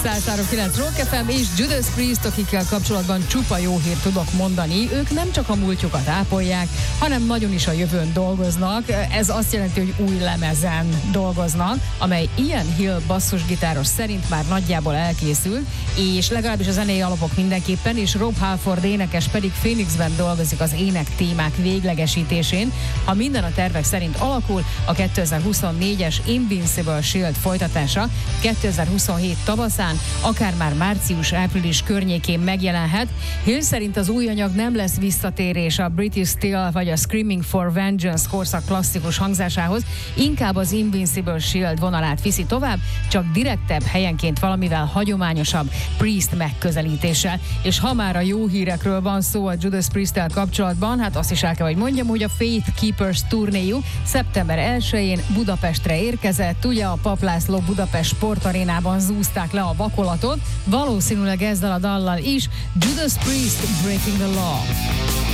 103.9 Rock FM és Judas Priest, akikkel kapcsolatban csupa jó hírt tudok mondani. Ők nem csak a múltjukat ápolják, hanem nagyon is a jövőn dolgoznak. Ez azt jelenti, hogy új lemezen dolgoznak, amely Ian Hill basszusgitáros szerint már nagyjából elkészült, és legalábbis a zenei alapok mindenképpen, és Rob Halford énekes pedig Phoenixben dolgozik az ének témák véglegesítésén. Ha minden a tervek szerint alakul, a 2024-es Invincible Shield folytatása 2027 tavaszán, akár már március-április környékén megjelenhet. Hill szerint az új anyag nem lesz visszatérés a British Steel vagy a Screaming for Vengeance korszak klasszikus hangzásához, inkább az Invincible Shield vonalát viszi tovább, csak direktebb, helyenként valamivel hagyományosabb Priest megközelítéssel. És ha már a jó hírekről van szó a Judas Priest-tel kapcsolatban, hát azt is el kell, hogy mondjam, hogy a Faith Keepers turnéjuk szeptember 1-én Budapestre érkezett. Ugye a Papp László Budapest Sportarénában zúzták le a vakolatot, valószínűleg ezzel a dallal is. Judas Priest, Breaking the Law.